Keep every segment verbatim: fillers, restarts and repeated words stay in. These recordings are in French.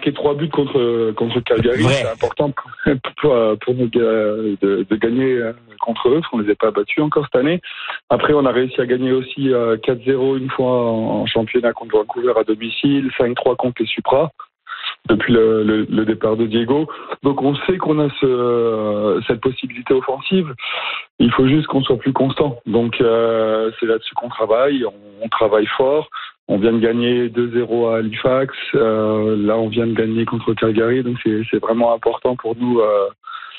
marqué trois buts contre contre Calgary. Ouais. C'est important pour, pour, pour nous de, de, de gagner contre eux, parce qu'on les a pas battus encore cette année. Après, on a réussi à gagner aussi euh, quatre zéro une fois en, en championnat contre Vancouver à domicile, cinq trois contre les Supra, depuis le, le, le départ de Diego. Donc on sait qu'on a ce, cette possibilité offensive. Il faut juste qu'on soit plus constant. Donc euh, c'est là-dessus qu'on travaille. On, on travaille fort. On vient de gagner deux zéro à Halifax. Euh, là, on vient de gagner contre Calgary. Donc c'est, c'est vraiment important pour nous euh,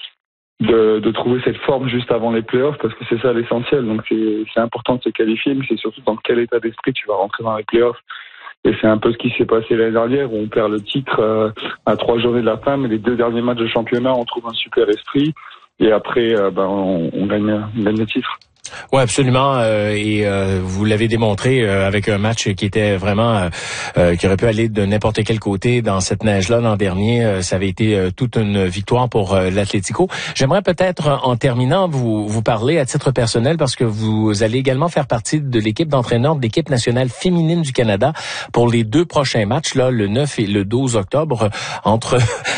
de, de trouver cette forme juste avant les playoffs, parce que c'est ça l'essentiel. Donc c'est, c'est important de se qualifier, mais c'est surtout dans quel état d'esprit tu vas rentrer dans les playoffs. Et c'est un peu ce qui s'est passé l'année dernière, où on perd le titre euh, à trois journées de la fin, mais les deux derniers matchs de championnat, on trouve un super esprit, et après, euh, ben, on, on, gagne, on gagne le titre. Oui, absolument. Euh, et euh, vous l'avez démontré euh, avec un match qui était vraiment euh, euh, qui aurait pu aller de n'importe quel côté dans cette neige-là l'an dernier. Euh, ça avait été euh, toute une victoire pour euh, l'Atlético. J'aimerais peut-être, en terminant, vous vous parler à titre personnel, parce que vous allez également faire partie de l'équipe d'entraîneurs de l'équipe nationale féminine du Canada pour les deux prochains matchs, là, le neuf et le douze octobre, entre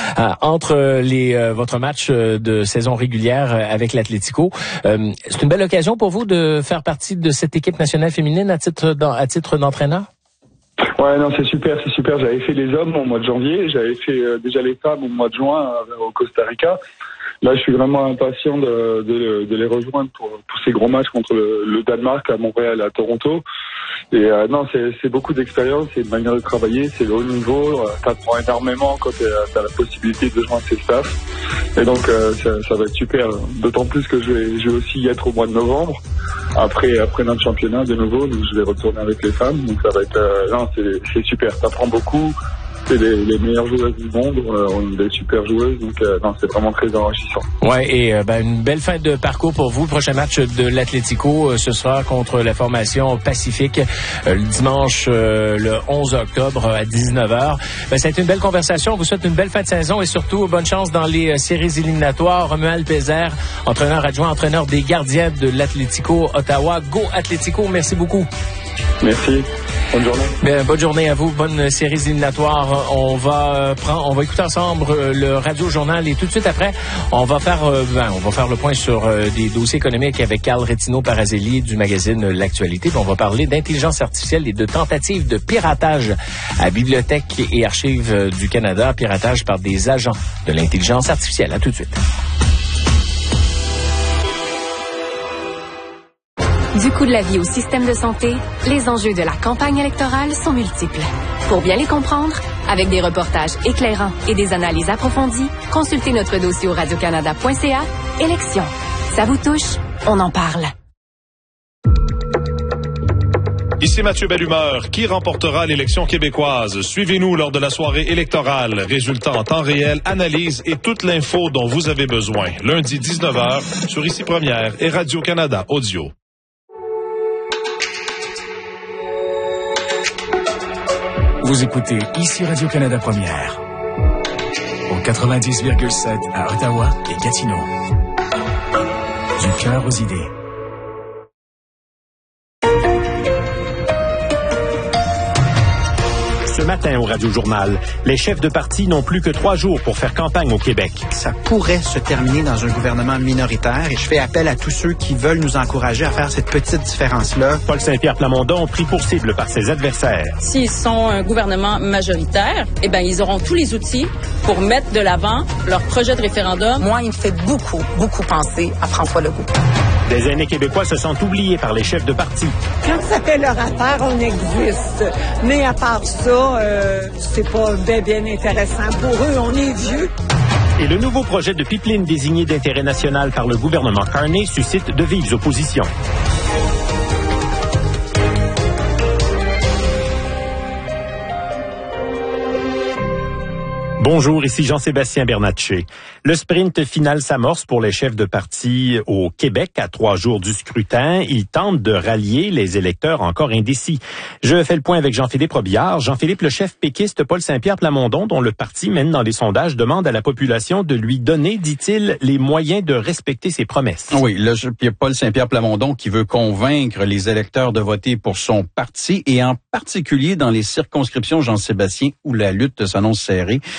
entre les euh, votre match de saison régulière avec l'Atlético. Euh, c'est une belle occasion pour vous de faire partie de cette équipe nationale féminine à titre à titre d'entraîneur? Ouais, non, c'est super, c'est super. J'avais fait les hommes au mois de janvier, j'avais fait euh, déjà les femmes au mois de juin euh, au Costa Rica. Là, je suis vraiment impatient de, de, de les rejoindre pour tous ces gros matchs contre le, le Danemark, à Montréal, à Toronto. Et euh, non, c'est, c'est beaucoup d'expérience, c'est une manière de travailler, c'est le haut niveau. Euh, t'apprends énormément quand t'as la possibilité de joindre ces staffs. Et donc, euh, ça, ça va être super. D'autant plus que je vais, je vais aussi y être au mois de novembre. Après, après notre championnat de nouveau, donc je vais retourner avec les femmes. Donc ça va être, euh, non, c'est, c'est super. T'apprends beaucoup. C'est les, les meilleures joueuses du monde, euh, on est des super joueuses, donc euh, non, c'est vraiment très enrichissant. Ouais, et euh, ben, une belle fin de parcours pour vous. Le prochain match de l'Atlético, euh, ce sera contre la formation Pacifique euh, le dimanche euh, le onze octobre à dix-neuf heures. Ben, ça a été une belle conversation. On vous souhaite une belle fin de saison et surtout bonne chance dans les euh, séries éliminatoires. Romuald Pézère, entraîneur adjoint, entraîneur des gardiens de l'Atlético Ottawa. Go Atlético, merci beaucoup. Merci. Bonne journée. Bien, bonne journée à vous. Bonne série éliminatoire. On va euh, prendre, on va écouter ensemble euh, le Radio Journal et tout de suite après, on va faire, euh, ben, on va faire le point sur euh, des dossiers économiques avec Carl Retino Parazelli du magazine L'Actualité. Puis on va parler d'intelligence artificielle et de tentatives de piratage à Bibliothèque et Archives du Canada, piratage par des agents de l'intelligence artificielle. À tout de suite. Du coût de la vie au système de santé, les enjeux de la campagne électorale sont multiples. Pour bien les comprendre, avec des reportages éclairants et des analyses approfondies, consultez notre dossier au radio canada point c a. Élections. Ça vous touche? On en parle. Ici Mathieu Bellumeur. Qui remportera l'élection québécoise? Suivez-nous lors de la soirée électorale. Résultats en temps réel, analyse et toute l'info dont vous avez besoin. Lundi dix-neuf heures sur Ici Première et Radio-Canada Audio. Vous écoutez Ici Radio-Canada Première au quatre-vingt-dix virgule sept à Ottawa et Gatineau. Du cœur aux idées. Ce matin au Radio-Journal, les chefs de parti n'ont plus que trois jours pour faire campagne au Québec. Ça pourrait se terminer dans un gouvernement minoritaire et je fais appel à tous ceux qui veulent nous encourager à faire cette petite différence-là. Paul Saint-Pierre Plamondon, pris pour cible par ses adversaires. S'ils sont un gouvernement majoritaire, eh bien, ils auront tous les outils pour mettre de l'avant leur projet de référendum. Moi, il me fait beaucoup, beaucoup penser à François Legault. Des aînés québécois se sentent oubliés par les chefs de parti. Quand ça fait leur affaire, on existe. Mais à part ça, euh, c'est pas bien, bien intéressant pour eux. On est vieux. Et le nouveau projet de pipeline désigné d'intérêt national par le gouvernement Carney suscite de vives oppositions. Bonjour, ici Jean-Sébastien Bernatchez. Le sprint final s'amorce pour les chefs de parti au Québec à trois jours du scrutin. Ils tentent de rallier les électeurs encore indécis. Je fais le point avec Jean-Philippe Robillard. Jean-Philippe, le chef péquiste Paul Saint-Pierre Plamondon, dont le parti mène dans les sondages, demande à la population de lui donner, dit-il, les moyens de respecter ses promesses. Oui, là, il y a Paul Saint-Pierre Plamondon qui veut convaincre les électeurs de voter pour son parti et en particulier dans les circonscriptions, Jean-Sébastien, où la lutte s'annonce serrée.